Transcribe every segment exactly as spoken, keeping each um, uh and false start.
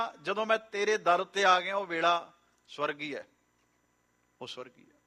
ਜਦੋਂ ਮੈਂ ਤੇਰੇ ਦਰ ਉੱਤੇ ਆ ਗਿਆ ਉਹ ਵੇਲਾ ਸਵਰਗੀ ਹੈ, ਉਹ ਸਵਰਗੀ ਹੈ।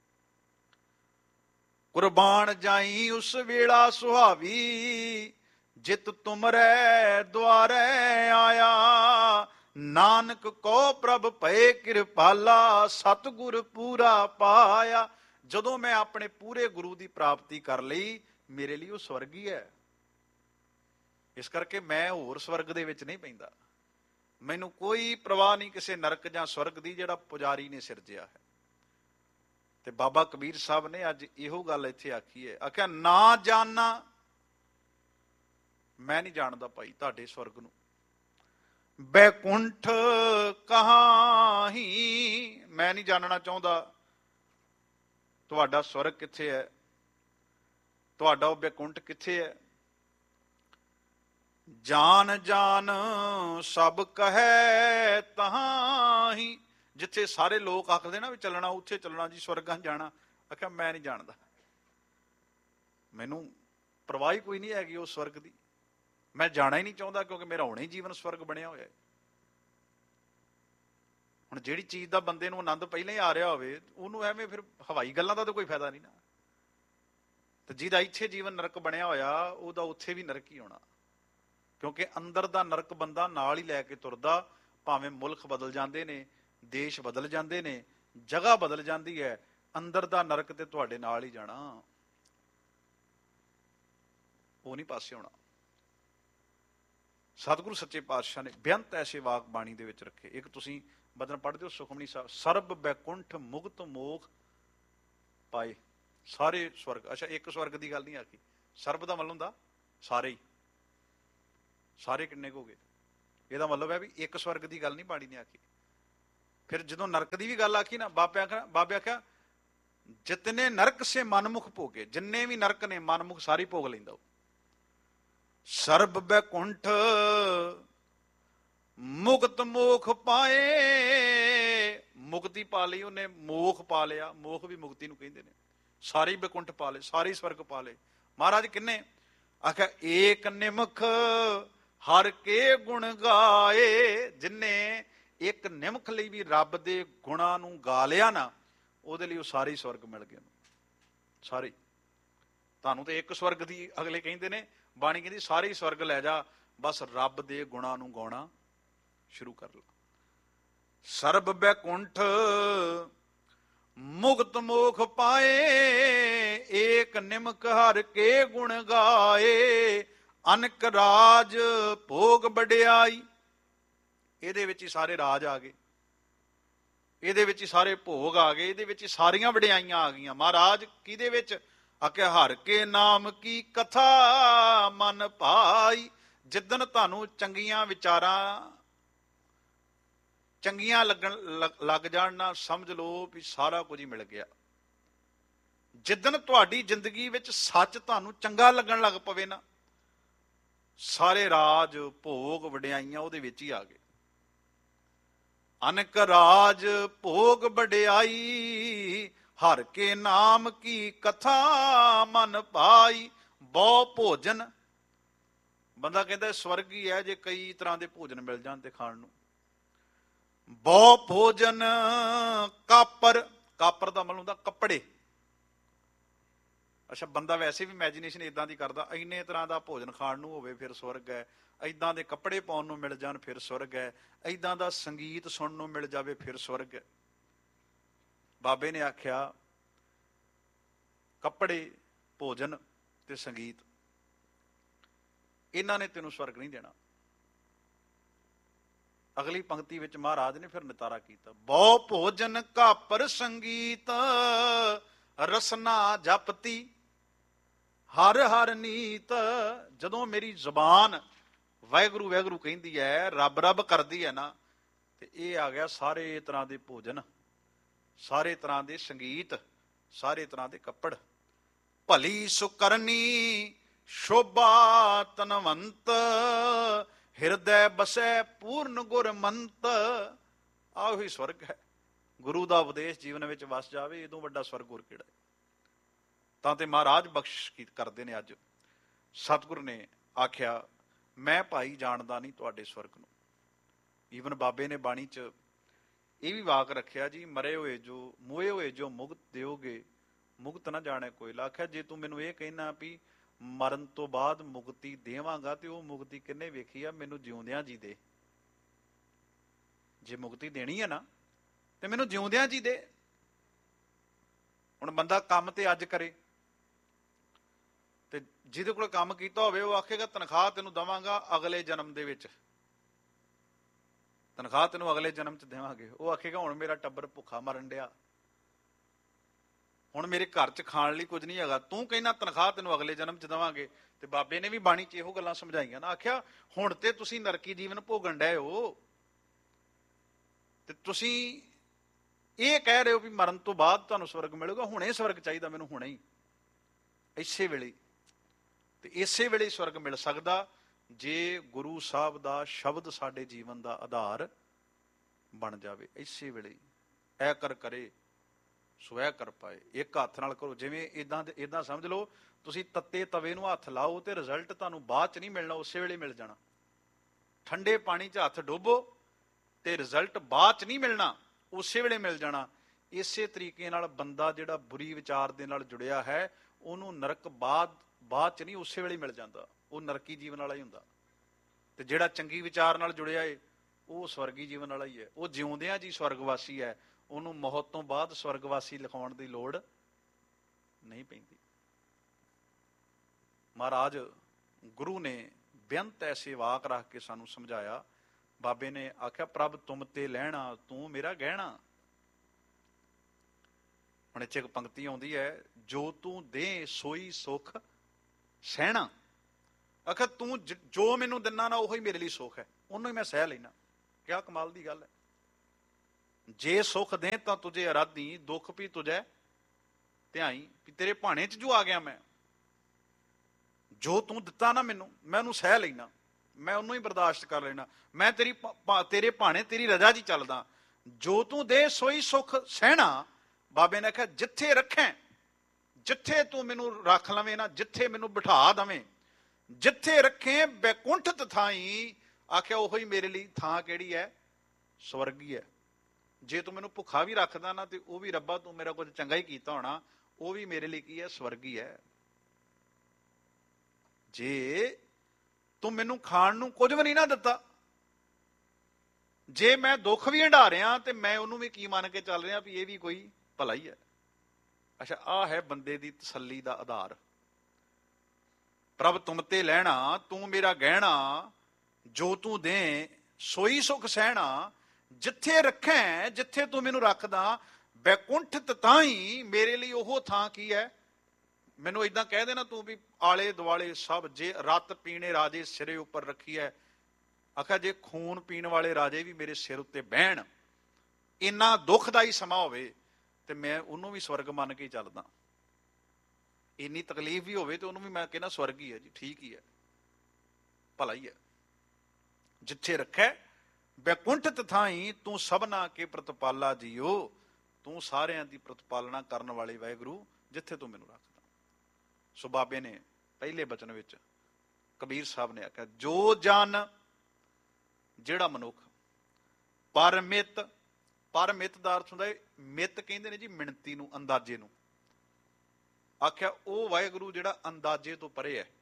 ਕੁਰਬਾਨ ਜਾਈ ਉਸ ਵੇਲਾ ਸੁਹਾਵੀ, ਜਿਤ ਤੁਮਰੈ ਦੁਆਰੈ ਆਇਆ। ਨਾਨਕ ਕੋ ਪ੍ਰਭ ਭਏ ਕਿਰਪਾਲਾ, ਸਤਿਗੁਰ ਪੂਰਾ ਪਾਇਆ। ਜਦੋਂ ਮੈਂ ਆਪਣੇ ਪੂਰੇ ਗੁਰੂ ਦੀ ਪ੍ਰਾਪਤੀ ਕਰ ਲਈ, ਮੇਰੇ ਲਈ ਉਹ ਸਵਰਗੀ ਹੈ। ਇਸ ਕਰਕੇ ਮੈਂ ਹੋਰ ਸਵਰਗ ਦੇ ਵਿੱਚ ਨਹੀਂ ਪੈਂਦਾ। ਮੈਨੂੰ ਕੋਈ ਪ੍ਰਵਾਹ ਨਹੀਂ ਕਿਸੇ ਨਰਕ ਜਾਂ ਸਵਰਗ ਦੀ, ਜਿਹੜਾ ਪੁਜਾਰੀ ਨੇ ਸਿਰਜਿਆ ਹੈ। ਤੇ ਬਾਬਾ ਕਬੀਰ ਸਾਹਿਬ ਨੇ ਅੱਜ ਇਹੋ ਗੱਲ ਇੱਥੇ ਆਖੀ ਹੈ, ਆਖਿਆ ਨਾ ਜਾਣਾ, ਮੈਂ ਨਹੀਂ ਜਾਣਦਾ ਭਾਈ ਤੁਹਾਡੇ ਸਵਰਗ ਨੂੰ। ਬੈਕੁੰਠ ਕਹਾਹੀ, ਮੈਂ ਨਹੀਂ ਜਾਣਨਾ ਚਾਹੁੰਦਾ ਤੁਹਾਡਾ ਸਵਰਗ ਕਿੱਥੇ ਹੈ, ਤੁਹਾਡਾ ਉਹ ਬੈਕੁੰਠ ਕਿੱਥੇ ਹੈ। ਜਾਨ ਜਾਨ ਸਭ ਕਹੈ ਤਹਾਹੀ, ਜਿੱਥੇ ਸਾਰੇ ਲੋਕ ਆਖਦੇ ਨਾ ਵੀ ਚੱਲਣਾ ਉੱਥੇ ਚੱਲਣਾ ਜੀ, ਸਵਰਗਾਂ ਜਾਣਾ। ਆਖਿਆ ਮੈਂ ਨਹੀਂ ਜਾਣਦਾ, ਮੈਨੂੰ ਪਰਵਾਹ ਹੀ ਕੋਈ ਨਹੀਂ ਹੈਗੀ ਉਸ ਸਵਰਗ ਦੀ, ਮੈਂ ਜਾਣਾ ਹੀ ਨਹੀਂ ਚਾਹੁੰਦਾ, ਕਿਉਂਕਿ ਮੇਰਾ ਹੁਣੇ ਹੀ ਜੀਵਨ ਸਵਰਗ ਬਣਿਆ ਹੋਇਆ ਹੈ। ਹੁਣ ਜਿਹੜੀ ਚੀਜ਼ ਦਾ ਬੰਦੇ ਨੂੰ ਆਨੰਦ ਪਹਿਲਾਂ ਹੀ ਆ ਰਿਹਾ ਹੋਵੇ, ਉਹਨੂੰ ਐਵੇਂ ਫਿਰ ਹਵਾਈ ਗੱਲਾਂ ਦਾ ਤਾਂ ਕੋਈ ਫਾਇਦਾ ਨਹੀਂ ਨਾ। ਤੇ ਜਿਹਦਾ ਇੱਥੇ ਜੀਵਨ ਨਰਕ ਬਣਿਆ ਹੋਇਆ, ਉਹਦਾ ਉੱਥੇ ਵੀ ਨਰਕ ਹੀ ਹੋਣਾ, ਕਿਉਂਕਿ ਅੰਦਰ ਦਾ ਨਰਕ ਬੰਦਾ ਨਾਲ ਹੀ ਲੈ ਕੇ ਤੁਰਦਾ। ਭਾਵੇਂ ਮੁਲਕ ਬਦਲ ਜਾਂਦੇ ਨੇ, ਦੇਸ਼ ਬਦਲ ਜਾਂਦੇ ਨੇ, ਜਗ੍ਹਾ ਬਦਲ ਜਾਂਦੀ ਹੈ, ਅੰਦਰ ਦਾ ਨਰਕ ਤੇ ਤੁਹਾਡੇ ਨਾਲ ਹੀ ਜਾਣਾ, ਉਹ ਨਹੀਂ ਪਾਸੇ ਹੋਣਾ। ਸਤਿਗੁਰੂ ਸੱਚੇ ਪਾਤਸ਼ਾਹ ਨੇ ਬੇਅੰਤ ਐਸੇ ਵਾਕ ਬਾਣੀ ਦੇ ਵਿੱਚ ਰੱਖੇ। ਇੱਕ ਤੁਸੀਂ ਬਦਨ ਪੜ੍ਹਦੇ ਹੋ ਸੁਖਮਨੀ ਸਾਹਿਬ, ਸਰਬ ਬੈਕੁੰਠ ਮੁਕਤ ਮੋਖ ਪਾਏ, ਸਾਰੇ ਸਵਰਗ। ਅੱਛਾ, ਇੱਕ ਸਵਰਗ ਦੀ ਗੱਲ ਨਹੀਂ ਆਖੀ, ਸਰਬ ਦਾ ਮਤਲਬ ਹੁੰਦਾ ਸਾਰੇ ਹੀ। ਸਾਰੇ ਕਿੰਨੇ ਕੁ ਹੋ ਗਏ? ਇਹਦਾ ਮਤਲਬ ਹੈ ਵੀ ਇੱਕ ਸਵਰਗ ਦੀ ਗੱਲ ਨਹੀਂ ਬਾਣੀ ਨੇ ਆਖੀ। ਫਿਰ ਜਦੋਂ ਨਰਕ ਦੀ ਵੀ ਗੱਲ ਆਖੀ ਨਾ, ਬਾਬੇ ਆਖਿਆ ਬਾਬੇ ਆਖਿਆ ਜਿਤਨੇ ਨਰਕ ਸੇ ਮਨਮੁਖ ਭੋਗੇ, ਜਿੰਨੇ ਵੀ ਨਰਕ ਨੇ ਮਨਮੁਖ ਸਾਰੀ ਭੋਗ ਲੈਂਦਾ ਉਹ। ਸਰਬ ਬੈਕੁੰਠ ਮੁਕਤ ਮੋਖ ਪਾਏ, ਮੁਕਤੀ ਪਾ ਲਈ ਉਹਨੇ, ਮੋਖ ਪਾ ਲਿਆ। ਮੋਖ ਵੀ ਮੁਕਤੀ ਨੂੰ ਕਹਿੰਦੇ ਨੇ। ਸਾਰੇ ਬੈਕੁੰਠ ਪਾ ਲਏ, ਸਾਰੇ ਸਵਰਗ ਪਾ ਲਏ। ਮਹਾਰਾਜ ਕਿੰਨੇ? ਆਖਿਆ ਏਕ ਨਿਮਖ ਹਰ ਕੇ ਗੁਣ ਗਾਏ, ਜਿੰਨੇ ਇੱਕ ਨਿਮਖ ਲਈ ਵੀ ਰੱਬ ਦੇ ਗੁਣਾਂ ਨੂੰ ਗਾ ਲਿਆ ਨਾ, ਉਹਦੇ ਲਈ ਉਹ ਸਾਰੇ ਸਵਰਗ ਮਿਲ ਗਏ ਸਾਰੇ। ਤੁਹਾਨੂੰ ਤੇ ਇੱਕ ਸਵਰਗ ਦੀ ਅਗਲੇ ਕਹਿੰਦੇ ਨੇ, ਬਾਣੀ ਕਹਿੰਦੀ ਸਾਰੇ ਹੀ ਸਵਰਗ ਲੈ ਜਾ, ਬਸ ਰੱਬ ਦੇ ਗੁਣਾਂ ਨੂੰ ਗਾਉਣਾ ਸ਼ੁਰੂ ਕਰ ਲਾ। ਸਰਬ ਬੈਕੁੰਠ ਮੁਕਤ ਮੋਖ ਪਾਏ, ਏਕ ਨਿਮਕ ਹਰ ਕੇ ਗੁਣ ਗਾਏ। ਅਨਕ ਰਾਜ ਭੋਗ ਵਡਿਆਈ, ਇਹਦੇ ਵਿੱਚ ਹੀ ਸਾਰੇ ਰਾਜ ਆ ਗਏ, ਇਹਦੇ ਵਿੱਚ ਹੀ ਸਾਰੇ ਭੋਗ ਆ ਗਏ, ਇਹਦੇ ਵਿੱਚ ਹੀ ਸਾਰੀਆਂ ਵਡਿਆਈਆਂ ਆ ਗਈਆਂ। ਮਹਾਰਾਜ ਕਿਹਦੇ ਵਿੱਚ? ਆਖਿਆ ਹਰ ਕੇ ਨਾਮ ਕੀ ਕਥਾ ਮਨ ਭਾਈ। ਜਿੱਦਣ ਤੁਹਾਨੂੰ ਚੰਗੀਆਂ ਵਿਚਾਰਾਂ ਚੰਗੀਆਂ ਲੱਗਣ ਲੱਗ ਜਾਣ ਨਾ, ਸਮਝ ਲਓ ਵੀ ਸਾਰਾ ਕੁਝ ਹੀ ਮਿਲ ਗਿਆ। ਜਿੱਦਣ ਤੁਹਾਡੀ ਜ਼ਿੰਦਗੀ ਵਿੱਚ ਸੱਚ ਤੁਹਾਨੂੰ ਚੰਗਾ ਲੱਗਣ ਲੱਗ ਪਵੇ ਨਾ, ਸਾਰੇ ਰਾਜ ਭੋਗ ਵਡਿਆਈਆਂ ਉਹਦੇ ਵਿੱਚ ਹੀ ਆ ਗਏ। ਅਨਕ ਰਾਜ ਭੋਗ ਵਡਿਆਈ, ਹਰ ਕੇ ਨਾਮ ਕੀ ਕਥਾ ਮਨ ਪਾਈ। ਬਹੁ ਭੋਜਨ, ਬੰਦਾ ਕਹਿੰਦਾ ਸਵਰਗੀ ਹੈ ਜੇ ਕਈ ਤਰ੍ਹਾਂ ਦੇ ਭੋਜਨ ਮਿਲ ਜਾਣ ਤੇ ਖਾਣ ਨੂੰ। ਬਹੁ ਭੋਜਨ ਕਾਪਰ, ਕਾਪਰ ਦਾ ਮਤਲਬ ਹੁੰਦਾ ਕੱਪੜੇ। ਅੱਛਾ, ਬੰਦਾ ਵੈਸੇ ਵੀ ਇਮੈਜੀਨੇਸ਼ਨ ਇਦਾਂ ਦੀ ਕਰਦਾ, ਇੰਨੇ ਤਰ੍ਹਾਂ ਦਾ ਭੋਜਨ ਖਾਣ ਨੂੰ ਹੋਵੇ ਫਿਰ ਸਵਰਗ ਹੈ, ਏਦਾਂ ਦੇ ਕੱਪੜੇ ਪਾਉਣ ਨੂੰ ਮਿਲ ਜਾਣ ਫਿਰ ਸਵਰਗ ਹੈ, ਏਦਾਂ ਦਾ ਸੰਗੀਤ ਸੁਣਨ ਨੂੰ ਮਿਲ ਜਾਵੇ ਫਿਰ ਸਵਰਗ ਹੈ। ਬਾਬੇ ਨੇ ਆਖਿਆ ਕੱਪੜੇ, ਭੋਜਨ ਤੇ ਸੰਗੀਤ, ਇਹਨਾਂ ਨੇ ਤੈਨੂੰ ਸਵਰਗ ਨਹੀਂ ਦੇਣਾ। ਅਗਲੀ ਪੰਕਤੀ ਵਿੱਚ ਮਹਾਰਾਜ ਨੇ ਫਿਰ ਨਿਤਾਰਾ ਕੀਤਾ, ਬਹੁ ਭੋਜਨ ਕਾਪਰ ਸੰਗੀਤ ਰਸਨਾ ਜਪਤੀ ਹਰ ਹਰ ਨੀਤ। ਜਦੋਂ ਮੇਰੀ ਜ਼ੁਬਾਨ ਵਾਹਿਗੁਰੂ ਵਾਹਿਗੁਰੂ ਕਹਿੰਦੀ ਹੈ, ਰੱਬ ਰੱਬ ਕਰਦੀ ਹੈ ਨਾ, ਤੇ ਇਹ ਆ ਗਿਆ ਸਾਰੇ ਤਰ੍ਹਾਂ ਦੇ ਭੋਜਨ, ਸਾਰੇ ਤਰ੍ਹਾਂ ਦੇ ਸੰਗੀਤ, ਸਾਰੇ ਤਰ੍ਹਾਂ ਦੇ ਕੱਪੜ। ਭਲੀ ਸੁਕਰਨੀ ਸ਼ੋਭਾ ਤਨਵੰਤ, ਹਿਰਦੈ ਬਸੈ ਪੂਰਨ ਗੁਰਮੰਤ। ਆਹ ਹੀ ਸਵਰਗ ਹੈ। ਗੁਰੂ ਦਾ ਉਪਦੇਸ਼ ਜੀਵਨ ਵਿੱਚ ਵਸ ਜਾਵੇ, ਇਹਦੋਂ ਵੱਡਾ ਸਵਰਗ ਹੋਰ ਕਿਹੜਾ ਹੈ? ਤਾਂ ਤੇ ਮਹਾਰਾਜ ਬਖਸ਼ਿਸ਼ ਕਰਦੇ ਨੇ। ਅੱਜ ਸਤਿਗੁਰ ਨੇ ਆਖਿਆ ਮੈਂ ਭਾਈ ਜਾਣਦਾ ਨਹੀਂ ਤੁਹਾਡੇ ਸਵਰਗ ਨੂੰ, ਈਵਨ ਬਾਬੇ ਨੇ ਬਾਣੀ 'ਚ ਇਹ ਵੀ ਵਾਕ ਰੱਖਿਆ ਜੀ, ਮਰੇ ਹੋਏ ਜੋ ਮੋਏ ਹੋਏ ਜੋ ਮੁਕਤ ਦਿਓਗੇ, ਮੁਕਤ ਨਾ ਜਾਣੇ ਕੋਈ। ਆਖਿਆ ਜੇ ਤੂੰ ਮੈਨੂੰ ਇਹ ਕਹਿਣਾ ਵੀ ਮਰਨ ਤੋਂ ਬਾਅਦ ਮੁਕਤੀ ਦੇਵਾਂਗਾ, ਤੇ ਉਹ ਮੁਕਤੀ ਕਿੰਨੇ ਵੇਖੀ ਆ? ਮੈਨੂੰ ਜਿਉਂਦਿਆਂ ਜੀ ਦੇ। ਜੇ ਮੁਕਤੀ ਦੇਣੀ ਹੈ ਨਾ ਤੇ ਮੈਨੂੰ ਜਿਉਂਦਿਆਂ ਜੀ ਦੇ। ਹੁਣ ਬੰਦਾ ਕੰਮ ਤੇ ਅੱਜ ਕਰੇ, ਤੇ ਜਿਹਦੇ ਕੋਲ ਕੰਮ ਕੀਤਾ ਹੋਵੇ ਉਹ ਆਖੇਗਾ ਤਨਖਾਹ ਤੈਨੂੰ ਦੇਵਾਂਗਾ ਅਗਲੇ ਜਨਮ ਦੇ ਵਿੱਚ, ਤਨਖਾਹ ਤੈਨੂੰ ਅਗਲੇ ਜਨਮ ਚ ਦੇਵਾਂਗੇ। ਉਹ ਆਖੇਗਾ ਹੁਣ ਮੇਰਾ ਟੱਬਰ ਭੁੱਖਾ ਮਰਨ ਡਿਆ, ਹੁਣ ਮੇਰੇ ਘਰ ਚ ਖਾਣ ਲਈ ਕੁਝ ਨਹੀਂ ਹੈਗਾ, ਤੂੰ ਕਹਿਣਾ ਤਨਖਾਹ ਤੈਨੂੰ ਅਗਲੇ ਜਨਮ ਚ ਦੇਵਾਂਗੇ। ਤੇ ਬਾਬੇ ਨੇ ਵੀ ਬਾਣੀ ਚ ਇਹੋ ਗੱਲਾਂ ਸਮਝਾਈਆਂ ਨਾ। ਆਖਿਆ ਹੁਣ ਤੇ ਤੁਸੀਂ ਨਰਕੀ ਜੀਵਨ ਭੋਗਣ ਡਏ ਹੋ, ਤੇ ਤੁਸੀਂ ਇਹ ਕਹਿ ਰਹੇ ਹੋ ਵੀ ਮਰਨ ਤੋਂ ਬਾਅਦ ਤੁਹਾਨੂੰ ਸਵਰਗ ਮਿਲੂਗਾ, ਹੁਣੇ ਸਵਰਗ ਚਾਹੀਦਾ ਮੈਨੂੰ, ਹੁਣੇ ਹੀ, ਇਸੇ ਵੇਲੇ। ਤੇ ਇਸੇ ਵੇਲੇ ਸਵਰਗ ਮਿਲ ਸਕਦਾ ਜੇ ਗੁਰੂ ਸਾਹਿਬ ਦਾ ਸ਼ਬਦ ਸਾਡੇ ਜੀਵਨ ਦਾ ਆਧਾਰ ਬਣ ਜਾਵੇ। ਇਸੇ ਵੇਲੇ ਐ ਕਰ ਕਰੇ ਸੋ ਐ ਕਰ ਪਾਏ, ਇੱਕ ਹੱਥ ਨਾਲ ਕਰੋ। ਜਿਵੇਂ ਇਦਾਂ ਇਦਾਂ ਸਮਝ ਲਓ ਤੁਸੀਂ ਤੱਤੇ ਤਵੇ ਨੂੰ ਹੱਥ ਲਾਓ ਤੇ ਰਿਜ਼ਲਟ ਤੁਹਾਨੂੰ ਬਾਅਦ ਚ ਨਹੀਂ ਮਿਲਣਾ, ਉਸੇ ਵੇਲੇ ਮਿਲ ਜਾਣਾ। ਠੰਡੇ ਪਾਣੀ ਚ ਹੱਥ ਡੋਬੋ ਤੇ ਰਿਜ਼ਲਟ ਬਾਅਦ ਚ ਨਹੀਂ ਮਿਲਣਾ, ਉਸੇ ਵੇਲੇ ਮਿਲ ਜਾਣਾ। ਇਸੇ ਤਰੀਕੇ ਨਾਲ ਬੰਦਾ ਜਿਹੜਾ ਬੁਰੀ ਵਿਚਾਰ ਦੇ ਨਾਲ ਜੁੜਿਆ ਹੈ, ਉਹਨੂੰ ਨਰਕ ਬਾਅਦ ਬਾਅਦ ਚ ਨਹੀਂ, ਉਸੇ ਵੇਲੇ ਮਿਲ ਜਾਂਦਾ, ਉਹ ਨਰਕੀ ਜੀਵਨ ਵਾਲਾ ਹੀ ਹੁੰਦਾ। ਤੇ ਜਿਹੜਾ ਚੰਗੀ ਵਿਚਾਰ ਨਾਲ ਜੁੜਿਆ ਏ ਉਹ ਸਵਰਗੀ ਜੀਵਨ ਵਾਲਾ ਹੀ ਹੈ, ਉਹ ਜਿਉਂਦਿਆਂ ਜੀ ਸਵਰਗਵਾਸੀ ਹੈ, ਉਹਨੂੰ ਮੌਤ ਤੋਂ ਬਾਅਦ ਸਵਰਗਵਾਸੀ ਲਿਖਾਉਣ ਦੀ ਲੋੜ ਨਹੀਂ ਪੈਂਦੀ। ਮਹਾਰਾਜ ਗੁਰੂ ਨੇ ਬੇਅੰਤ ਐਸੇ ਵਾਕ ਰੱਖ ਕੇ ਸਾਨੂੰ ਸਮਝਾਇਆ। ਬਾਬੇ ਨੇ ਆਖਿਆ ਪ੍ਰਭ ਤੁਮ ਤੇ ਲੈਣਾ, ਤੂੰ ਮੇਰਾ ਗਹਿਣਾ। ਹੁਣ ਇੱਥੇ ਇੱਕ ਪੰਕਤੀ ਆਉਂਦੀ ਹੈ, ਜੋ ਤੂੰ ਦੇ ਸੋਈ ਸੁਖ ਸਹਿਣਾ। ਆਖਿਆ ਤੂੰ ਜੋ ਮੈਨੂੰ ਦਿੰਨਾ ਨਾ ਉਹੀ ਮੇਰੇ ਲਈ ਸੁੱਖ ਹੈ, ਉਹਨੂੰ ਹੀ ਮੈਂ ਸਹਿ ਲੈਣਾ। ਕਿਆ ਕਮਾਲ ਦੀ ਗੱਲ ਹੈ। ਜੇ ਸੁੱਖ ਦੇ ਤਾਂ ਤੁਝੇ ਅਰਾਧੀ, ਦੁੱਖ ਵੀ ਤੁਝੇ ਧਿਆਈ। ਵੀ ਤੇਰੇ ਭਾਣੇ ਚ ਜੋ ਆ ਗਿਆ, ਮੈਂ ਜੋ ਤੂੰ ਦਿੱਤਾ ਨਾ ਮੈਨੂੰ, ਮੈਂ ਉਹਨੂੰ ਸਹਿ ਲੈਣਾ, ਮੈਂ ਉਹਨੂੰ ਹੀ ਬਰਦਾਸ਼ਤ ਕਰ ਲੈਣਾ। ਮੈਂ ਤੇਰੀ ਤੇਰੇ ਭਾਣੇ ਤੇਰੀ ਰਜ਼ਾ ਜੀ ਚੱਲਦਾ। ਜੋ ਤੂੰ ਦੇ ਸੋਈ ਸੁੱਖ ਸਹਿਣਾ। ਬਾਬੇ ਨੇ ਆਖਿਆ ਜਿੱਥੇ ਰੱਖੇ, ਜਿੱਥੇ ਤੂੰ ਮੈਨੂੰ ਰੱਖ ਲਵੇਂ ਨਾ, ਜਿੱਥੇ ਮੈਨੂੰ ਬਿਠਾ ਦਵੇਂ, ਜਿੱਥੇ ਰੱਖੇ ਬੈਕੁੰਠਤ ਥਾਈ। ਆਖਿਆ ਉਹੀ ਮੇਰੇ ਲਈ ਥਾਂ ਕਿਹੜੀ ਹੈ? ਸਵਰਗੀ ਹੈ। ਜੇ ਤੂੰ ਮੈਨੂੰ ਭੁੱਖਾ ਵੀ ਰੱਖਦਾ ਨਾ, ਤੇ ਉਹ ਵੀ ਰੱਬਾ ਤੂੰ ਮੇਰਾ ਕੁਝ ਚੰਗਾ ਹੀ ਕੀਤਾ ਹੋਣਾ, ਉਹ ਵੀ ਮੇਰੇ ਲਈ ਕੀ ਹੈ? ਸਵਰਗੀ ਹੈ। ਜੇ ਤੂੰ ਮੈਨੂੰ ਖਾਣ ਨੂੰ ਕੁਝ ਵੀ ਨਹੀਂ ਨਾ ਦਿੱਤਾ, ਜੇ ਮੈਂ ਦੁੱਖ ਵੀ ਹੰਢਾ ਰਿਹਾ, ਤੇ ਮੈਂ ਉਹਨੂੰ ਵੀ ਕੀ ਮੰਨ ਕੇ ਚੱਲ ਰਿਹਾ ਵੀ ਇਹ ਵੀ ਕੋਈ ਭਲਾ ਹੀ ਹੈ। ਅੱਛਾ, ਆਹ ਹੈ ਬੰਦੇ ਦੀ ਤਸੱਲੀ ਦਾ ਆਧਾਰ। ਪ੍ਰਭ ਤੁਮ ਤੇ ਲੈਣਾ, ਤੂੰ ਮੇਰਾ ਗਹਿਣਾ, ਜੋ ਤੂੰ ਦੇ ਸੋਈ ਸੁਖ ਸਹਿਣਾ। ਜਿੱਥੇ ਰੱਖੇ, ਜਿੱਥੇ ਤੂੰ ਮੈਨੂੰ ਰੱਖਦਾ, ਬੈਕੁੰਠਤ ਤਾਈ, ਮੇਰੇ ਲਈ ਉਹ ਥਾਂ ਕੀ ਹੈ? ਮੈਨੂੰ ਏਦਾਂ ਕਹਿ ਦੇਣਾ ਤੂੰ ਵੀ ਆਲੇ ਦੁਆਲੇ ਸਭ, ਜੇ ਰੱਤ ਪੀਣੇ ਰਾਜੇ ਸਿਰੇ ਉੱਪਰ ਰੱਖੀ ਹੈ। ਆਖਿਆ ਜੇ ਖੂਨ ਪੀਣ ਵਾਲੇ ਰਾਜੇ ਵੀ ਮੇਰੇ ਸਿਰ ਉੱਤੇ ਬਹਿਣ, ਇੰਨਾ ਦੁੱਖਦਾਈ ਸਮਾਂ ਹੋਵੇ, ਤੇ ਮੈਂ ਉਹਨੂੰ ਵੀ ਸਵਰਗ ਮੰਨ ਕੇ ਚੱਲਦਾ। ਇੰਨੀ ਤਕਲੀਫ ਵੀ ਹੋਵੇ ਤੇ ਉਹਨੂੰ ਵੀ ਮੈਂ ਕਹਿੰਦਾ ਸਵਰਗ ਹੀ ਹੈ ਜੀ, ਠੀਕ ਹੀ ਹੈ, ਭਲਾ ਹੀ ਹੈ। ਜਿੱਥੇ ਰੱਖੇ ਬੈਕੁੰਠਤ ਥਾਈ, ਤੂੰ ਸਭਨਾ ਕੇ ਪ੍ਰਤਪਾਲਾ ਜੀਓ। ਤੂੰ ਸਾਰਿਆਂ ਦੀ ਪ੍ਰਤਪਾਲਨਾ ਕਰਨ ਵਾਲੇ ਵਾਹਿਗੁਰੂ, ਜਿੱਥੇ ਤੂੰ ਮੈਨੂੰ ਰੱਖਦਾ। ਸੋ ਬਾਬੇ ਨੇ ਪਹਿਲੇ ਬਚਨ ਵਿੱਚ ਕਬੀਰ ਸਾਹਿਬ ਨੇ ਆਖਿਆ, ਜੋ ਜਨ, ਜਿਹੜਾ ਮਨੁੱਖ ਪਰਮਿਤ, ਪਰਮਿਤ ਦਾ ਅਰਥ ਹੁੰਦਾ ਹੈ ਮਿੱਤ, ਕਹਿੰਦੇ ਨੇ ਜੀ ਮਿਣਤੀ ਨੂੰ, ਅੰਦਾਜ਼ੇ ਨੂੰ। ਆਖਿਆ ਉਹ ਵਾਹਿਗੁਰੂ ਜਿਹੜਾ ਅੰਦਾਜ਼ੇ ਤੋਂ ਪਰੇ ਹੈ,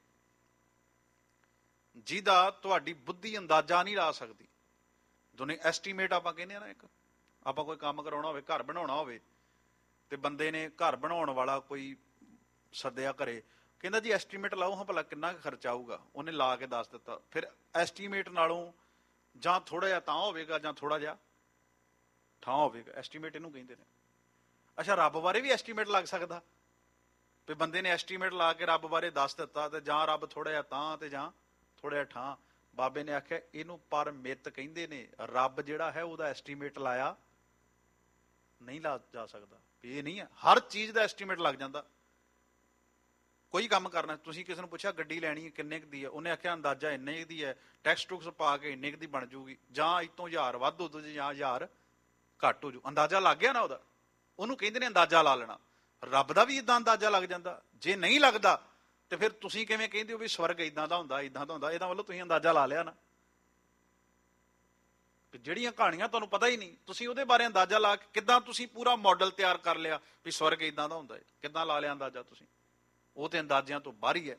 ਜਿਹਦਾ ਤੁਹਾਡੀ ਬੁੱਧੀ ਅੰਦਾਜ਼ਾ ਨਹੀਂ ਲਾ ਸਕਦੀ। ਦੋਨੇ ਐਸਟੀਮੇਟ ਆਪਾਂ ਕਹਿੰਦੇ ਆ ਨਾ, ਇੱਕ ਆਪਾਂ ਕੋਈ ਕੰਮ ਕਰਾਉਣਾ ਹੋਵੇ, ਘਰ ਬਣਾਉਣਾ ਹੋਵੇ, ਤੇ ਬੰਦੇ ਨੇ ਘਰ ਬਣਾਉਣ ਵਾਲਾ ਕੋਈ ਸੱਦਿਆ ਘਰੇ, ਕਹਿੰਦਾ ਜੀ ਐਸਟੀਮੇਟ ਲਾਓ ਹਾਂ ਭਲਾ ਕਿੰਨਾ ਕੁ ਖਰਚਾ ਆਊਗਾ। ਉਹਨੇ ਲਾ ਕੇ ਦੱਸ ਦਿੱਤਾ। ਫਿਰ ਐਸਟੀਮੇਟ ਨਾਲੋਂ ਜਾਂ ਥੋੜਾ ਜਿਹਾ ਤਾਂ ਹੋਵੇਗਾ, ਜਾਂ ਥੋੜਾ ਜਿਹਾ ਠਾਂ ਹੋਵੇਗਾ, ਐਸਟੀਮੇਟ ਇਹਨੂੰ ਕਹਿੰਦੇ ਨੇ। ਅੱਛਾ, ਰੱਬ ਬਾਰੇ ਵੀ ਐਸਟੀਮੇਟ ਲੱਗ ਸਕਦਾ? ਵੀ ਬੰਦੇ ਨੇ ਐਸਟੀਮੇਟ ਲਾ ਕੇ ਰੱਬ ਬਾਰੇ ਦੱਸ ਦਿੱਤਾ, ਤੇ ਜਾਂ ਰੱਬ ਥੋੜਾ ਜਿਹਾ ਤਾਂ, ਤੇ ਜਾਂ ਥੋੜਾ ਜਿਹਾ ਠਾਂ। ਬਾਬੇ ਨੇ ਆਖਿਆ ਇਹਨੂੰ ਪਰਮਿਤ ਕਹਿੰਦੇ ਨੇ। ਰੱਬ ਜਿਹੜਾ ਹੈ ਉਹਦਾ ਐਸਟੀਮੇਟ ਲਾਇਆ ਨਹੀਂ ਲਾ ਜਾ ਸਕਦਾ। ਇਹ ਨਹੀਂ ਹੈ, ਹਰ ਚੀਜ਼ ਦਾ ਐਸਟੀਮੇਟ ਲੱਗ ਜਾਂਦਾ। ਕੋਈ ਕੰਮ ਕਰਨਾ, ਤੁਸੀਂ ਕਿਸੇ ਨੂੰ ਪੁੱਛਿਆ ਗੱਡੀ ਲੈਣੀ ਹੈ ਕਿੰਨੇ ਕੁ ਦੀ ਹੈ, ਉਹਨੇ ਆਖਿਆ ਅੰਦਾਜ਼ਾ ਇੰਨੇ ਦੀ ਹੈ, ਟੈਕਸ ਟੂਕਸ ਪਾ ਕੇ ਇੰਨੇ ਕੁ ਦੀ ਬਣ ਜੂਗੀ, ਜਾਂ ਇਤੋਂ ਹਜ਼ਾਰ ਵੱਧ ਹੋ ਜੂ, ਜਾਂ ਹਜ਼ਾਰ ਘੱਟ ਹੋ ਜੂ। ਅੰਦਾਜ਼ਾ ਲੱਗ ਗਿਆ ਨਾ ਉਹਦਾ, ਉਹਨੂੰ ਕਹਿੰਦੇ ਨੇ ਅੰਦਾਜ਼ਾ ਲਾ ਲੈਣਾ। ਰੱਬ ਦਾ ਵੀ ਇਦਾਂ ਅੰਦਾਜ਼ਾ ਲੱਗ ਜਾਂਦਾ। ਜੇ ਨਹੀਂ ਲੱਗਦਾ ਤੇ ਫਿਰ ਤੁਸੀਂ ਕਿਵੇਂ ਕਹਿੰਦੇ ਹੋ ਵੀ ਸਵਰਗ ਇਦਾਂ ਦਾ ਹੁੰਦਾ, ਇਦਾਂ ਦਾ ਹੁੰਦਾ? ਇਹਦਾ ਵੱਲੋਂ ਤੁਸੀਂ ਅੰਦਾਜ਼ਾ ਲਾ ਲਿਆ ਨਾ ਜਿਹੜੀਆਂ ਕਹਾਣੀਆਂ ਤੁਹਾਨੂੰ ਪਤਾ ਹੀ ਨਹੀਂ, ਤੁਸੀਂ ਉਹਦੇ ਬਾਰੇ ਅੰਦਾਜ਼ਾ ਲਾ ਕੇ ਕਿੱਦਾਂ ਤੁਸੀਂ ਪੂਰਾ ਮਾਡਲ ਤਿਆਰ ਕਰ ਲਿਆ ਵੀ ਸਵਰਗ ਇਦਾਂ ਦਾ ਹੁੰਦਾ ਹੈ, ਕਿੱਦਾਂ ਲਾ ਲਿਆ ਅੰਦਾਜ਼ਾ ਤੁਸੀਂ? ਉਹ ਤੇ ਅੰਦਾਜ਼ਿਆਂ ਤੋਂ ਬਾਹਰ ਹੀ ਹੈ।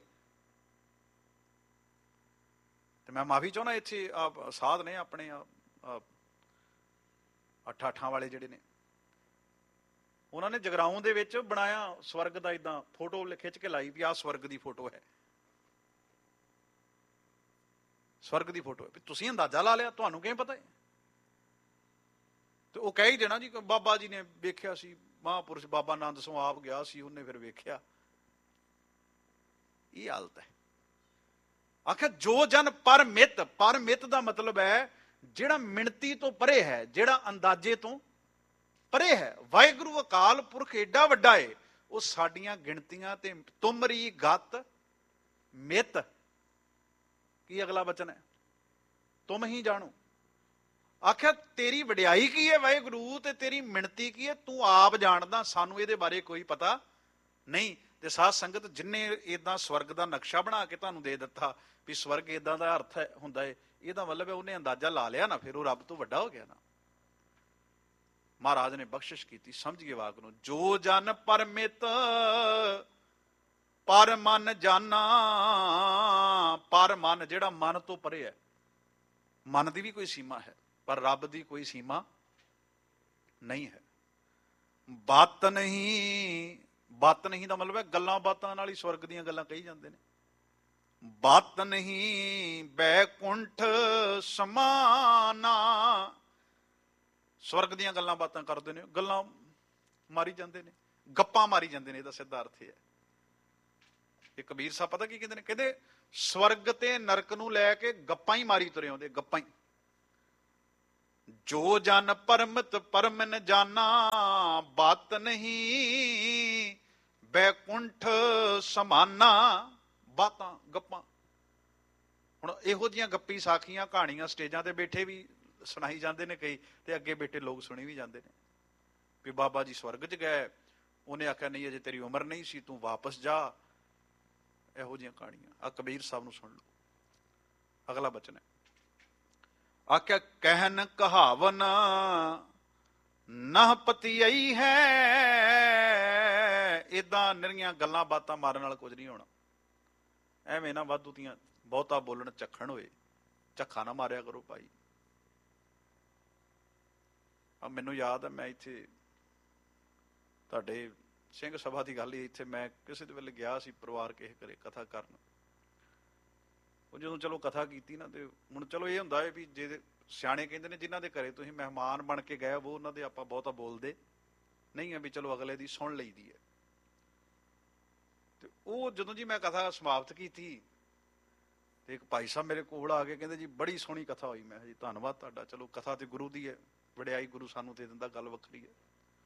ਤੇ ਮੈਂ ਮਾਫੀ ਚਾਹੁੰਦਾ, ਇੱਥੇ ਆ ਸਾਧ ਨੇ ਆਪਣੇ ਅੱਠ ਅੱਠਾਂ ਵਾਲੇ ਜਿਹੜੇ ਨੇ, ਉਹਨਾਂ ਨੇ ਜਗਰਾਉਂ ਦੇ ਵਿੱਚ ਬਣਾਇਆ ਸਵਰਗ ਦਾ, ਇਦਾਂ ਫੋਟੋ ਖਿੱਚ ਕੇ ਲਾਈ ਵੀ ਆਹ ਸਵਰਗ ਦੀ ਫੋਟੋ ਹੈ, ਸਵਰਗ ਦੀ ਫੋਟੋ ਹੈ। ਤੁਸੀਂ ਅੰਦਾਜ਼ਾ ਲਾ ਲਿਆ, ਤੁਹਾਨੂੰ ਕਿਵੇਂ ਪਤਾ ਹੈ? ਤੇ ਉਹ ਕਹਿ ਹੀ ਦੇਣਾ ਜੀ ਬਾਬਾ ਜੀ ਨੇ ਵੇਖਿਆ ਸੀ, ਮਹਾਂਪੁਰਸ਼ ਬਾਬਾ ਆਨੰਦ ਸਿੰਘ ਆਪ ਗਿਆ ਸੀ, ਉਹਨੇ ਫਿਰ ਵੇਖਿਆ। ਇਹ ਹਾਲਤ ਹੈ। ਆਖਿਰ ਜੋ ਜਨ ਪਰਮਿਤ, ਪਰਮਿਤ ਦਾ ਮਤਲਬ ਹੈ ਜਿਹੜਾ ਮਿਣਤੀ ਤੋਂ ਪਰੇ ਹੈ, ਜਿਹੜਾ ਅੰਦਾਜ਼ੇ ਤੋਂ ਪਰੇ ਹੈ। ਵਾਹਿਗੁਰੂ ਅਕਾਲ ਪੁਰਖ ਏਡਾ ਵੱਡਾ ਹੈ, ਉਹ ਸਾਡੀਆਂ ਗਿਣਤੀਆਂ ਤੇ ਤੁਮਰੀ ਗਤ ਮਿਤ, ਕੀ ਅਗਲਾ ਬਚਨ ਹੈ? ਤੁਮ ਹੀ ਜਾਣੋ। ਆਖਿਆ ਤੇਰੀ ਵਡਿਆਈ ਕੀ ਹੈ ਵਾਹਿਗੁਰੂ, ਤੇ ਤੇਰੀ ਮਿਣਤੀ ਕੀ ਹੈ, ਤੂੰ ਆਪ ਜਾਣਦਾ, ਸਾਨੂੰ ਇਹਦੇ ਬਾਰੇ ਕੋਈ ਪਤਾ ਨਹੀਂ। ਤੇ ਸਾਧ ਸੰਗਤ, ਜਿੰਨੇ ਏਦਾਂ ਸਵਰਗ ਦਾ ਨਕਸ਼ਾ ਬਣਾ ਕੇ ਤੁਹਾਨੂੰ ਦੇ ਦਿੱਤਾ ਵੀ ਸਵਰਗ ਏਦਾਂ ਦਾ ਅਰਥ ਹੈ ਹੁੰਦਾ ਹੈ, ਇਹਦਾ ਮਤਲਬ ਹੈ ਉਹਨੇ ਅੰਦਾਜ਼ਾ ਲਾ ਲਿਆ ਨਾ, ਫਿਰ ਉਹ ਰੱਬ ਤੋਂ ਵੱਡਾ ਹੋ ਗਿਆ ਨਾ। ਮਹਾਰਾਜ ਨੇ ਬਖਸ਼ਿਸ਼ ਕੀਤੀ, ਸਮਝੀਏ ਵਾਕ ਨੂੰ। ਜੋ ਜਨ ਪਰਮਿਤ ਪਰ ਮਨ ਜਾਨਾ, ਪਰ ਮਨ ਜਿਹੜਾ ਮਨ ਤੋਂ ਪਰੇ ਹੈ। ਮਨ ਦੀ ਵੀ ਕੋਈ ਸੀਮਾ ਹੈ, ਪਰ ਰੱਬ ਦੀ ਕੋਈ ਸੀਮਾ ਨਹੀਂ ਹੈ। ਬਾਤ ਨਹੀਂ, ਬਾਤ ਨਹੀਂ ਦਾ ਮਤਲਬ ਹੈ ਗੱਲਾਂ ਬਾਤਾਂ ਨਾਲ ਹੀ ਸਵਰਗ ਦੀਆਂ ਗੱਲਾਂ ਕਹੀ ਜਾਂਦੇ ਨੇ। ਬਾਤ ਨਹੀਂ ਬੈਕੁੰਠ ਸਮਾਨਾ, ਸਵਰਗ ਦੀਆਂ ਗੱਲਾਂ ਬਾਤਾਂ ਕਰਦੇ ਨੇ, ਗੱਲਾਂ ਮਾਰੀ ਜਾਂਦੇ ਨੇ, ਗੱਪਾਂ ਮਾਰੀ ਜਾਂਦੇ ਨੇ, ਇਹਦਾ ਸਿੱਧਾ ਅਰਥ ਹੈ। ਇਹ ਕਬੀਰ ਸਾਹਿਬ ਪਤਾ ਕੀ ਕਹਿੰਦੇ ਨੇ? ਕਹਿੰਦੇ ਸਵਰਗ ਤੇ ਨਰਕ ਨੂੰ ਲੈ ਕੇ ਗੱਪਾਂ ਹੀ ਮਾਰੀ ਤੁਰੇ ਆਉਂਦੇ, ਗੱਪਾਂ ਹੀ। ਜੋ ਜਨ ਪਰਮਤ ਪਰਮਨ ਜਾਨਾ, ਬਾਤ ਨਹੀਂ ਬੈਕੁੰਠ ਸਮਾਨਾ। ਬਾਤਾਂ, ਗੱਪਾਂ। ਹੁਣ ਇਹੋ ਜਿਹੀਆਂ ਗੱਪੀ ਸਾਖੀਆਂ ਕਹਾਣੀਆਂ ਸਟੇਜਾਂ ਤੇ ਬੈਠੇ ਵੀ ਸੁਣਾਈ ਜਾਂਦੇ ਨੇ ਕਈ, ਤੇ ਅੱਗੇ ਬੈਠੇ ਲੋਕ ਸੁਣੀ ਵੀ ਜਾਂਦੇ ਨੇ ਵੀ ਬਾਬਾ ਜੀ ਸਵਰਗ 'ਚ ਗਏ, ਉਹਨੇ ਆਖਿਆ ਨਹੀਂ ਅਜੇ ਤੇਰੀ ਉਮਰ ਨਹੀਂ ਸੀ, ਤੂੰ ਵਾਪਸ ਜਾ। ਇਹੋ ਜਿਹੀਆਂ ਕਹਾਣੀਆਂ ਆ ਕਬੀਰ ਸਾਹਿਬ ਨੂੰ ਸੁਣ ਲਓ। ਅਗਲਾ ਬਚਨ ਹੈ, ਆਖਿਆ ਕਹਿਨ ਕਹਾਵਨ ਨਹ ਪਤੀਈ ਹੈ। ਏਦਾਂ ਨਿਰੀਆਂ ਗੱਲਾਂ ਬਾਤਾਂ ਮਾਰਨ ਨਾਲ ਕੁਝ ਨਹੀਂ ਹੋਣਾ। ਐਵੇਂ ਨਾ ਵਾਧੂ ਦੀਆਂ ਬਹੁਤਾ ਬੋਲਣ ਚੱਖਣ ਹੋਏ, ਝੱਖਾ ਨਾ ਮਾਰਿਆ ਕਰੋ ਭਾਈ। ਆ ਮੈਨੂੰ ਯਾਦ ਹੈ, ਮੈਂ ਇੱਥੇ ਤੁਹਾਡੇ ਸਿੰਘ ਸਭਾ ਦੀ ਗੱਲ ਹੀ, ਇੱਥੇ ਮੈਂ ਕਿਸੇ ਦੇ ਵੇਲੇ ਗਿਆ ਸੀ ਪਰਿਵਾਰ ਕਿਸੇ ਘਰੇ ਕਥਾ ਕਰਨ। ਉਹ ਜਦੋਂ ਚਲੋ ਕਥਾ ਕੀਤੀ ਨਾ, ਤੇ ਹੁਣ ਚਲੋ ਇਹ ਹੁੰਦਾ ਹੈ ਵੀ ਜੇ ਸਿਆਣੇ ਕਹਿੰਦੇ ਨੇ ਜਿਨ੍ਹਾਂ ਦੇ ਘਰੇ ਤੁਸੀਂ ਮਹਿਮਾਨ ਬਣ ਕੇ ਗਏ ਉਹ ਉਹਨਾਂ ਦੇ ਆਪਾਂ ਬਹੁਤਾ ਬੋਲਦੇ ਨਹੀਂ ਹੈ, ਵੀ ਚਲੋ ਅਗਲੇ ਦੀ ਸੁਣ ਲਈਦੀ ਹੈ। ਤੇ ਉਹ ਜਦੋਂ ਜੀ ਮੈਂ ਕਥਾ ਸਮਾਪਤ ਕੀਤੀ, ਤੇ ਇੱਕ ਭਾਈ ਸਾਹਿਬ ਮੇਰੇ ਕੋਲ ਆ ਕੇ ਕਹਿੰਦੇ ਜੀ ਬੜੀ ਸੋਹਣੀ ਕਥਾ ਹੋਈ। ਮੈਂ ਜੀ ਧੰਨਵਾਦ ਤੁਹਾਡਾ, ਚਲੋ ਕਥਾ ਤੇ ਗੁਰੂ ਦੀ ਹੈ, ਵਡਿਆਈ ਗੁਰੂ ਸਾਨੂੰ ਦੇ ਦਿੰਦਾ, ਗੱਲ ਵੱਖਰੀ ਹੈ।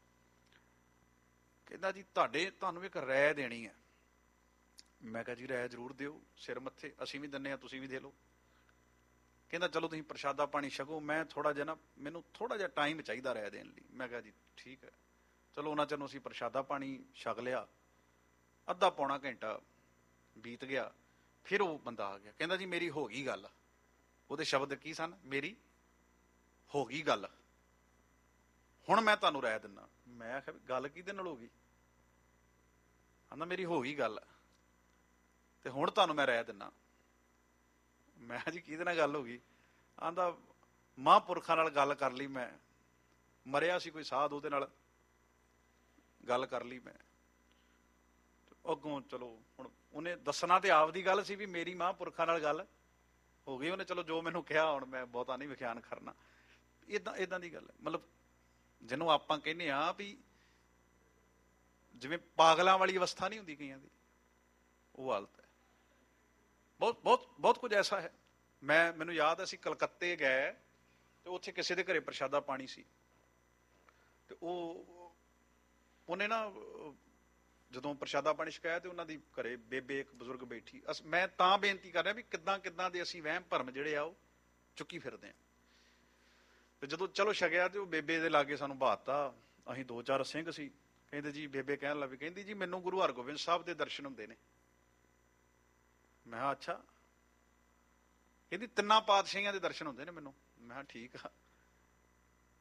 ਕਹਿੰਦਾ ਜੀ ਤੁਹਾਡੇ ਤੁਹਾਨੂੰ ਇੱਕ ਰਾਏ ਦੇਣੀ ਹੈ। ਮੈਂ ਕਿਹਾ ਜੀ ਰਾਏ ਜ਼ਰੂਰ ਦਿਓ, ਸਿਰ ਮੱਥੇ, ਅਸੀਂ ਵੀ ਦਿੰਦੇ ਹਾਂ, ਤੁਸੀਂ ਵੀ ਦੇ ਲਓ। ਕਹਿੰਦਾ ਚਲੋ ਤੁਸੀਂ ਪ੍ਰਸ਼ਾਦਾ ਪਾਣੀ ਛਕੋ, ਮੈਂ ਥੋੜਾ ਜਿਹਾ ਨਾ, ਮੈਨੂੰ ਥੋੜਾ ਜਿਹਾ ਟਾਈਮ ਚਾਹੀਦਾ ਰਾਏ ਦੇਣ ਲਈ। ਮੈਂ ਕਿਹਾ ਜੀ ਠੀਕ ਹੈ। ਚਲੋ ਉਹਨਾਂ ਚਿਰ ਅਸੀਂ ਪ੍ਰਸ਼ਾਦਾ ਪਾਣੀ ਛਕ ਲਿਆ, ਅੱਧਾ ਪੌਣਾ ਘੰਟਾ ਬੀਤ ਗਿਆ। ਫਿਰ ਉਹ ਬੰਦਾ ਆ ਗਿਆ, ਕਹਿੰਦਾ ਜੀ ਮੇਰੀ ਹੋ ਗਈ ਗੱਲ। ਉਹਦੇ ਸ਼ਬਦ ਕੀ ਸਨ? ਮੇਰੀ ਹੋ ਗਈ ਗੱਲ, ਹੁਣ ਮੈਂ ਤੁਹਾਨੂੰ ਰਾਏ ਦਿੰਦਾ। ਮੈਂ ਆਖਿਆ ਗੱਲ ਕਿਹਦੇ ਨਾਲ ਹੋ ਗਈ? ਕਹਿੰਦਾ ਮੇਰੀ ਹੋ ਗਈ ਗੱਲ, ਤੇ ਹੁਣ ਤੁਹਾਨੂੰ ਮੈਂ ਰਾਏ ਦਿੰਦਾ। ਮੈਂ ਕਿਹਾ ਜੀ ਕਿਹਦੇ ਨਾਲ ਗੱਲ ਹੋ ਗਈ? ਆਂਦਾ ਮਹਾਂਪੁਰਖਾਂ ਨਾਲ ਗੱਲ ਕਰ ਲਈ ਮੈਂ, ਮਰਿਆ ਸੀ ਕੋਈ ਸਾਧ, ਉਹਦੇ ਨਾਲ ਗੱਲ ਕਰ ਲਈ ਮੈਂ। ਅੱਗੋਂ ਚਲੋ ਹੁਣ ਉਹਨੇ ਦੱਸਣਾ ਤੇ ਆਪਦੀ ਗੱਲ ਸੀ ਵੀ ਮੇਰੀ ਮਹਾਂਪੁਰਖਾਂ ਨਾਲ ਗੱਲ ਹੋ ਗਈ। ਉਹਨੇ ਚਲੋ ਜੋ ਮੈਨੂੰ ਕਿਹਾ, ਹੁਣ ਮੈਂ ਬਹੁਤਾ ਨਹੀਂ ਵਿਖਿਆਨ ਕਰਨਾ। ਏਦਾਂ ਏਦਾਂ ਦੀ ਗੱਲ ਹੈ। ਮਤਲਬ ਜਿਹਨੂੰ ਆਪਾਂ ਕਹਿੰਦੇ ਆ ਵੀ ਜਿਵੇਂ ਪਾਗਲਾਂ ਵਾਲੀ ਅਵਸਥਾ ਨਹੀਂ ਹੁੰਦੀ ਕਈਆਂ ਦੀ, ਉਹ ਹਾਲਤ ਹੈ। ਬਹੁਤ ਬਹੁਤ ਬਹੁਤ ਕੁਝ ਐਸਾ ਹੈ। ਮੈਂ ਮੈਨੂੰ ਯਾਦ ਹੈ, ਅਸੀਂ ਕਲਕੱਤੇ ਗਏ ਤੇ ਉੱਥੇ ਕਿਸੇ ਦੇ ਘਰੇ ਪ੍ਰਸ਼ਾਦਾ ਪਾਣੀ ਸੀ, ਤੇ ਉਹ ਉਹਨੇ ਨਾ ਜਦੋਂ ਪ੍ਰਸ਼ਾਦਾ ਪਾਣੀ ਛਕਾਇਆ ਤੇ ਉਹਨਾਂ ਦੀ ਘਰੇ ਬੇਬੇ ਇੱਕ ਬਜ਼ੁਰਗ ਬੈਠੀ। ਅਸ ਮੈਂ ਤਾਂ ਬੇਨਤੀ ਕਰ ਰਿਹਾ ਵੀ ਕਿੱਦਾਂ ਕਿੱਦਾਂ ਦੇ ਅਸੀਂ ਵਹਿਮ ਭਰਮ ਜਿਹੜੇ ਆ ਉਹ ਚੁੱਕੀ ਫਿਰਦੇ ਆ। ਤੇ ਜਦੋਂ ਚਲੋ ਛਕਿਆ ਤੇ ਉਹ ਬੇਬੇ ਦੇ ਲਾਗੇ ਸਾਨੂੰ ਬਾਤਾ। ਅਸੀਂ ਦੋ ਚਾਰ ਸਿੰਘ ਸੀ। ਕਹਿੰਦੇ ਜੀ, ਬੇਬੇ ਕਹਿਣ ਲੱਗੀ, ਕਹਿੰਦੀ ਜੀ ਮੈਨੂੰ ਗੁਰੂ ਹਰਗੋਬਿੰਦ ਸਾਹਿਬ ਦੇ ਦਰਸ਼ਨ ਹੁੰਦੇ ਨੇ। ਮੈਂ ਕਿਹਾ ਅੱਛਾ। ਕਹਿੰਦੀ ਤਿੰਨਾਂ ਪਾਤਸ਼ਾਹੀਆਂ ਦੇ ਦਰਸ਼ਨ ਹੁੰਦੇ ਨੇ ਮੈਨੂੰ। ਮੈਂ ਕਿਹਾ ਠੀਕ ਆ।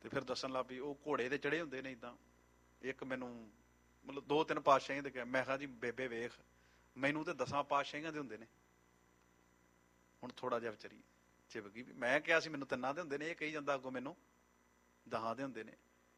ਤੇ ਫਿਰ ਦੱਸਣ ਲੱਗ ਪਈ ਉਹ ਘੋੜੇ ਤੇ ਚੜੇ ਹੁੰਦੇ ਨੇ ਇਦਾਂ। ਇੱਕ ਮੈਨੂੰ ਮਤਲਬ ਦੋ ਤਿੰਨ ਪਾਤਸ਼ਾਹੀਆਂ ਦੇ ਕਿਹਾ। ਮੈਂ ਕਿਹਾ ਜੀ ਬੇਬੇ ਵੇਖ, ਮੈਨੂੰ ਤੇ ਦਸਾਂ ਪਾਤਸ਼ਾਹੀਆਂ ਦੇ ਹੁੰਦੇ ਨੇ। ਹੁਣ ਥੋੜਾ ਜਿਹਾ ਵਿਚਾਰੀ ਚਿਪ ਗਈ ਵੀ ਮੈਂ ਕਿਹਾ ਸੀ ਮੈਨੂੰ ਤਿੰਨਾਂ ਦੇ ਹੁੰਦੇ ਨੇ, ਇਹ ਕਹੀ ਜਾਂਦਾ ਅੱਗੋਂ ਮੈਨੂੰ ਦਹਾਂ ਦੇ ਹੁੰਦੇ ਨੇ।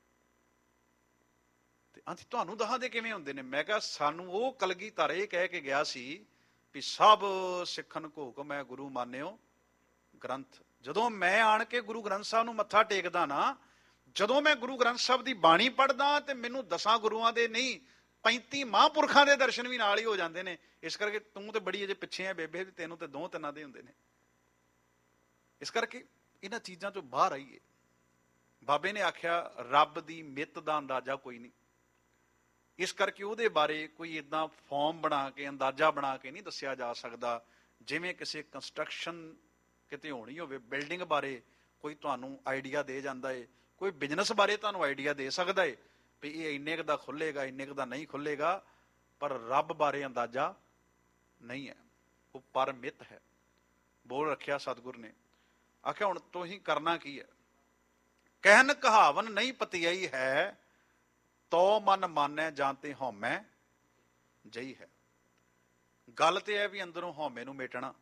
ਤੇ ਆਂਦੀ ਤੁਹਾਨੂੰ ਦਹਾਂ ਦੇ ਕਿਵੇਂ ਹੁੰਦੇ ਨੇ? ਮੈਂ ਕਿਹਾ ਸਾਨੂੰ ਉਹ ਕਲਗੀਧਰ ਇਹ ਕਹਿ ਕੇ ਗਿਆ ਸੀ ਵੀ ਸਭ ਸਿੱਖਣ ਕੋ ਹੁਕਮ ਹੈ ਗੁਰੂ ਮਾਨਿਓ ਗ੍ਰੰਥ। ਜਦੋਂ ਮੈਂ ਆਣ ਕੇ ਗੁਰੂ ਗ੍ਰੰਥ ਸਾਹਿਬ ਨੂੰ ਮੱਥਾ ਟੇਕਦਾ ਨਾ, ਜਦੋਂ ਮੈਂ ਗੁਰੂ ਗ੍ਰੰਥ ਸਾਹਿਬ ਦੀ ਬਾਣੀ ਪੜ੍ਹਦਾ ਤੇ ਮੈਨੂੰ ਦਸਾਂ ਗੁਰੂਆਂ ਦੇ ਨਹੀਂ ਪੈਂਤੀ ਮਹਾਂਪੁਰਖਾਂ ਦੇ ਦਰਸ਼ਨ ਵੀ ਨਾਲ ਹੀ ਹੋ ਜਾਂਦੇ ਨੇ। ਇਸ ਕਰਕੇ ਤੂੰ ਤੇ ਬੜੀ ਅਜੇ ਪਿੱਛੇ ਆ ਬੇਬੇ, ਤੈਨੂੰ ਤੇ ਦੋ ਤਿੰਨਾਂ ਦੇ ਹੁੰਦੇ ਨੇ। ਇਸ ਕਰਕੇ ਇਹਨਾਂ ਚੀਜ਼ਾਂ ਚੋਂ ਬਾਹਰ ਆਈਏ। ਬਾਬੇ ਨੇ ਆਖਿਆ ਰੱਬ ਦੀ ਮਿੱਤ ਦਾ ਅੰਦਾਜ਼ਾ ਕੋਈ ਨਹੀਂ, ਇਸ ਕਰਕੇ ਉਹਦੇ ਬਾਰੇ ਕੋਈ ਏਦਾਂ ਫਾਰਮ ਬਣਾ ਕੇ ਅੰਦਾਜ਼ਾ ਬਣਾ ਕੇ ਨਹੀਂ ਦੱਸਿਆ ਜਾ ਸਕਦਾ। ਜਿਵੇਂ ਕਿਸੇ ਕੰਸਟਰਕਸ਼ਨ ਕਿਤੇ ਹੋਣੀ ਹੋਵੇ, ਬਿਲਡਿੰਗ ਬਾਰੇ ਕੋਈ ਤੁਹਾਨੂੰ ਆਈਡੀਆ ਦੇ ਜਾਂਦਾ ਏ, ਕੋਈ ਬਿਜ਼ਨਸ ਬਾਰੇ ਤੁਹਾਨੂੰ ਆਈਡੀਆ ਦੇ ਸਕਦਾ ਏ ਵੀ ਇਹ ਇੰਨੇ ਕੁ ਦਾ ਖੁੱਲੇਗਾ, ਇੰਨੇ ਕੁ ਦਾ ਨਹੀਂ ਖੁੱਲੇਗਾ, ਪਰ ਰੱਬ ਬਾਰੇ ਅੰਦਾਜ਼ਾ ਨਹੀਂ ਹੈ। ਉਹ ਪਰਮਿਤ ਹੈ। ਬੋਲ ਰੱਖਿਆ ਸਤਿਗੁਰ ਨੇ। ਆਖਿਆ ਹੁਣ ਤੁਸੀਂ ਕਰਨਾ ਕੀ ਹੈ? ਕਹਿਨ ਕਹਾਵਨ ਨਹੀਂ ਪਤਿਆਈ ਹੈ, ਤੋ ਮਨ ਮਾਨੈ ਜਾਂ ਤੇ ਹਉਮੈ ਜਈ ਹੈ। ਗੱਲ ਤੇ ਹੈ ਵੀ ਅੰਦਰੋਂ ਹਉਮੈ ਨੂੰ ਮੇਟਣਾ।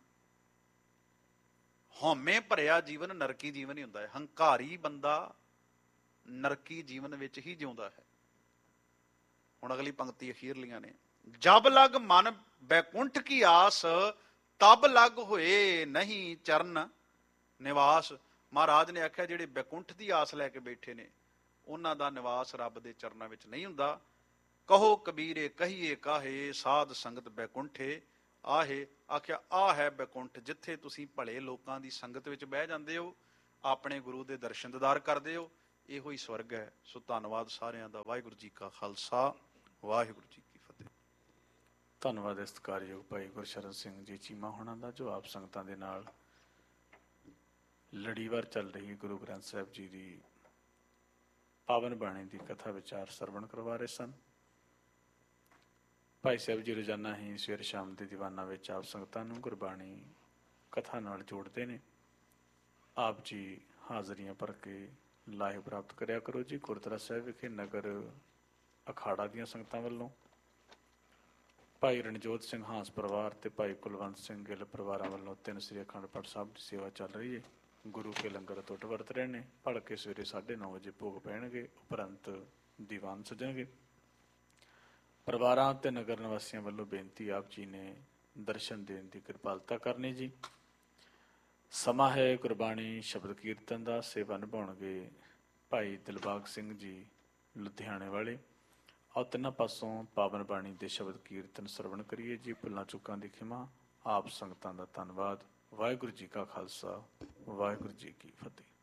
ਹਉਮੈ ਭਰਿਆ ਜੀਵਨ ਨਰਕੀ ਜੀਵਨ ਹੀ ਹੁੰਦਾ ਹੈ। ਹੰਕਾਰੀ ਬੰਦਾ ਨਰਕੀ ਜੀਵਨ ਵਿੱਚ ਹੀ ਜਿਉਂਦਾ ਹੈ। ਹੁਣ ਅਗਲੀ ਪੰਕਤੀ ਅਖੀਰਲੀਆਂ ਨੇ। ਜਬ ਲਗ ਮਨ ਬੈਕੁੰਠ ਕੀ ਆਸ, ਤਬ ਲਗ ਹੋਏ ਨਹੀਂ ਚਰਨ ਨਿਵਾਸ। ਮਹਾਰਾਜ ਨੇ ਆਖਿਆ ਜਿਹੜੇ ਬੈਕੁੰਠ ਦੀ ਆਸ ਲੈ ਕੇ ਬੈਠੇ ਨੇ ਉਹਨਾਂ ਦਾ ਨਿਵਾਸ ਰੱਬ ਦੇ ਚਰਨਾਂ ਵਿੱਚ ਨਹੀਂ ਹੁੰਦਾ। ਕਹੋ ਕਬੀਰੇ ਕਹੀਏ ਕਾਹੇ, ਸਾਧ ਸੰਗਤ ਬੈਕੁੰਠੇ ਆਹੇ। ਆਖਿਆ ਆ ਹੈ ਬੈਕੁੰਠ, ਜਿੱਥੇ ਤੁਸੀਂ ਭਲੇ ਲੋਕਾਂ ਦੀ ਸੰਗਤ ਵਿੱਚ ਬਹਿ ਜਾਂਦੇ ਹੋ, ਆਪਣੇ ਗੁਰੂ ਦੇ ਦਰਸ਼ਨ ਦੀਦਾਰ ਕਰਦੇ ਹੋ, ਇਹੋ ਹੀ ਸਵਰਗ ਹੈ। ਸੋ ਧੰਨਵਾਦ ਸਾਰਿਆਂ ਦਾ। ਵਾਹਿਗੁਰੂ ਜੀ ਕਾ ਖਾਲਸਾ, ਵਾਹਿਗੁਰੂ ਜੀ ਕੀ ਫਤਿਹ। ਧੰਨਵਾਦ ਸਤਿਕਾਰਯੋਗ ਭਾਈ ਗੁਰਸ਼ਰਨ ਸਿੰਘ ਜੀ ਚੀਮਾ ਹੋਣਾ ਦਾ, ਜੋ ਆਪ ਸੰਗਤਾਂ ਦੇ ਨਾਲ ਲੜੀਵਾਰ ਚੱਲ ਰਹੀ ਗੁਰੂ ਗ੍ਰੰਥ ਸਾਹਿਬ ਜੀ ਦੀ ਪਾਵਨ ਬਾਣੀ ਦੀ ਕਥਾ ਵਿਚਾਰ ਸਰਵਣ ਕਰਵਾ ਰਹੇ ਸਨ। ਭਾਈ ਸਾਹਿਬ ਜੀ ਰੋਜ਼ਾਨਾ ਹੀ ਸਵੇਰ ਸ਼ਾਮ ਦੇ ਦੀਵਾਨਾਂ ਵਿੱਚ ਆਪ ਸੰਗਤਾਂ ਨੂੰ ਗੁਰਬਾਣੀ ਕਥਾ ਨਾਲ ਜੋੜਦੇ ਨੇ। ਆਪ ਜੀ ਹਾਜ਼ਰੀਆਂ ਭਰ ਕੇ ਲਾਹੇ ਪ੍ਰਾਪਤ ਕਰਿਆ ਕਰੋ ਜੀ। ਗੁਰਦੁਆਰਾ ਸਾਹਿਬ ਵਿਖੇ ਨਗਰ ਅਖਾੜਾ ਦੀਆਂ ਸੰਗਤਾਂ ਵੱਲੋਂ ਭਾਈ ਰਣਜੋਤ ਸਿੰਘ ਹਾਂਸ ਪਰਿਵਾਰ ਤੇ ਭਾਈ ਕੁਲਵੰਤ ਸਿੰਘ ਗਿੱਲ ਪਰਿਵਾਰਾਂ ਵੱਲੋਂ ਤਿੰਨ ਸ੍ਰੀ ਅਖੰਡ ਪਾਠ ਸਾਹਿਬ ਦੀ ਸੇਵਾ ਚੱਲ ਰਹੀ ਹੈ। ਗੁਰੂ ਕੇ ਲੰਗਰ ਟੁੱਟ ਵਰਤ ਰਹੇ ਨੇ। ਭਲਕੇ ਸਵੇਰੇ ਸਾਢੇ ਨੌ ਵਜੇ ਭੋਗ ਪੈਣਗੇ, ਉਪਰੰਤ ਦੀਵਾਨ ਸਜਣਗੇ। ਪਰਿਵਾਰਾਂ ਤੇ ਨਗਰ ਨਿਵਾਸੀਆਂ ਵੱਲੋਂ ਬੇਨਤੀ, ਆਪ ਜੀ ਨੇ ਦਰਸ਼ਨ ਦੇਣ ਦੀ ਕਿਰਪਾਲਤਾ ਕਰਨੀ ਜੀ। ਸਮਾਂ ਹੈ ਗੁਰਬਾਣੀ ਸ਼ਬਦ ਕੀਰਤਨ ਦਾ। ਸੇਵਾ ਨਿਭਾਉਣਗੇ ਭਾਈ ਦਿਲਬਾਗ ਸਿੰਘ ਜੀ ਲੁਧਿਆਣੇ ਵਾਲੇ। ਆਓ ਤਿੰਨਾਂ ਪਾਸੋਂ ਪਾਵਨ ਬਾਣੀ ਦੇ ਸ਼ਬਦ ਕੀਰਤਨ ਸਰਵਣ ਕਰੀਏ ਜੀ। ਭੁੱਲਾਂ ਚੁੱਕਾਂ ਦੀ ਖਿਮਾ। ਆਪ ਸੰਗਤਾਂ ਦਾ ਧੰਨਵਾਦ। ਵਾਹਿਗੁਰੂ ਜੀ ਕਾ ਖਾਲਸਾ, ਵਾਹਿਗੁਰੂ ਜੀ ਕੀ ਫਤਿਹ।